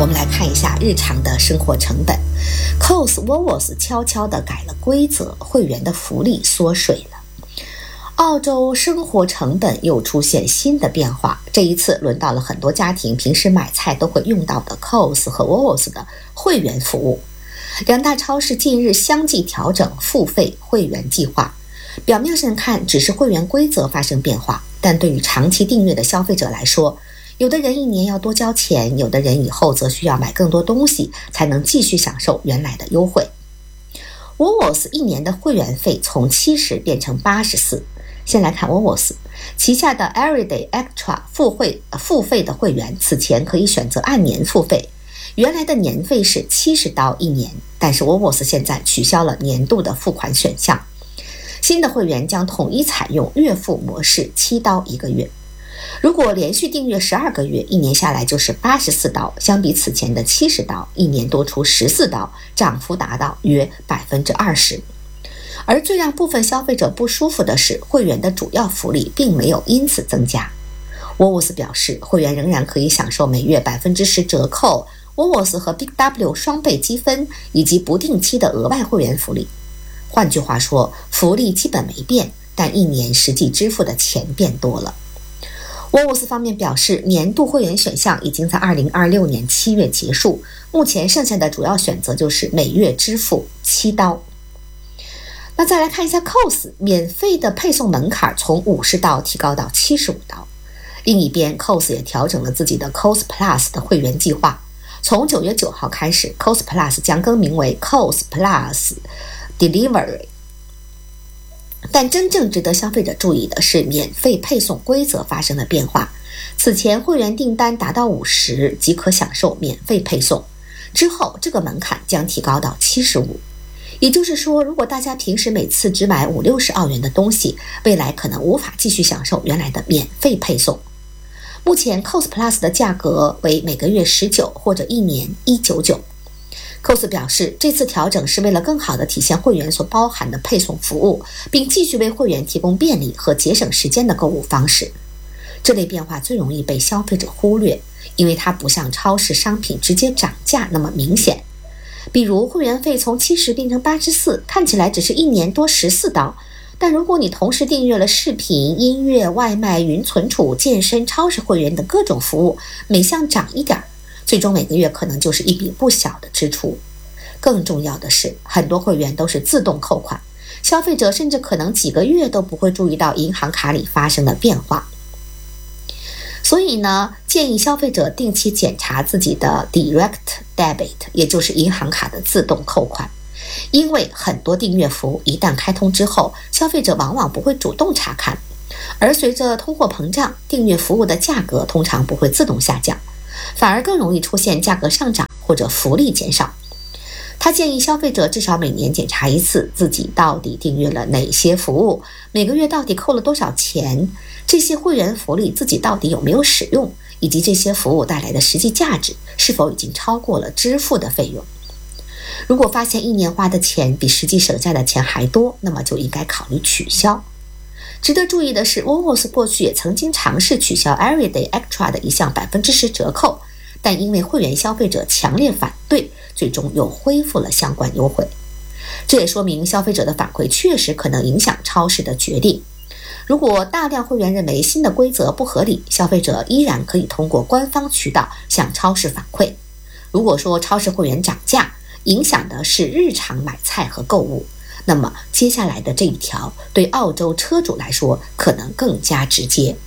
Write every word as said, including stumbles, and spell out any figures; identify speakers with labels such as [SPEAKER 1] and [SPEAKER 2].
[SPEAKER 1] 我们来看一下日常的生活成本。 Coles Woolworths 悄悄地改了规则，会员的福利缩水了。澳洲生活成本又出现新的变化，这一次轮到了很多家庭平时买菜都会用到的 Coles 和 Woolworths 的会员服务。两大超市近日相继调整付费会员计划，表面上看只是会员规则发生变化，但对于长期订阅的消费者来说，有的人一年要多交钱，有的人以后则需要买更多东西才能继续享受原来的优惠。 Woolworths 一年的会员费从七十变成八十四。先来看 Woolworths 旗下的 Everyday Extra 付费付费的会员，此前可以选择按年付费，原来的年费是七十刀一年，但是 Woolworths 现在取消了年度的付款选项，新的会员将统一采用月付模式，七刀一个月。如果连续订阅十二个月，一年下来就是八十四刀，相比此前的七十刀，一年多出十四刀，涨幅达到约 百分之二十。而最让部分消费者不舒服的是，会员的主要福利并没有因此增加。Woolworths 表示，会员仍然可以享受每月 百分之十 折扣、Woolworths 和 Big W 双倍积分以及不定期的额外会员福利。换句话说，福利基本没变，但一年实际支付的钱变多了。Woolworths 方面表示，年度会员选项已经在二零二六年七月结束，目前剩下的主要选择就是每月支付七刀。那再来看一下 Coles 免费的配送门槛从五十刀提高到七十五刀。另一边 Coles 也调整了自己的 Coles Plus 的会员计划，从九月九号开始 Coles Plus 将更名为 Coles Plus Delivery。 但真正值得消费者注意的是免费配送规则发生了变化，此前会员订单达到五十即可享受免费配送，之后这个门槛将提高到七十五。也就是说，如果大家平时每次只买五六十澳元的东西，未来可能无法继续享受原来的免费配送。目前 Coles Plus 的价格为每个月十九或者一年一百九十九。 Coles 表示，这次调整是为了更好地体现会员所包含的配送服务，并继续为会员提供便利和节省时间的购物方式。这类变化最容易被消费者忽略，因为它不像超市商品直接涨价那么明显。比如会员费从七十变成八十四，看起来只是一年多十四刀，但如果你同时订阅了视频、音乐、外卖、云存储、健身、超市会员等各种服务，每项涨一点，最终每个月可能就是一笔不小的支出。更重要的是，很多会员都是自动扣款，消费者甚至可能几个月都不会注意到银行卡里发生的变化。所以呢，建议消费者定期检查自己的 Direct Debit， 也就是银行卡的自动扣款。因为很多订阅服务一旦开通之后，消费者往往不会主动查看，而随着通货膨胀，订阅服务的价格通常不会自动下降，反而更容易出现价格上涨或者福利减少。他建议消费者至少每年检查一次自己到底订阅了哪些服务，每个月到底扣了多少钱，这些会员福利自己到底有没有使用，以及这些服务带来的实际价值是否已经超过了支付的费用。如果发现一年花的钱比实际省下的钱还多，那么就应该考虑取消。值得注意的是， Woolworths 过去也曾经尝试取消 Everyday Extra 的一项 百分之十 折扣，但因为会员消费者强烈反对，最终又恢复了相关优惠。这也说明消费者的反馈确实可能影响超市的决定。如果大量会员认为新的规则不合理，消费者依然可以通过官方渠道向超市反馈。如果说超市会员涨价影响的是日常买菜和购物，那么接下来的这一条对澳洲车主来说可能更加直接。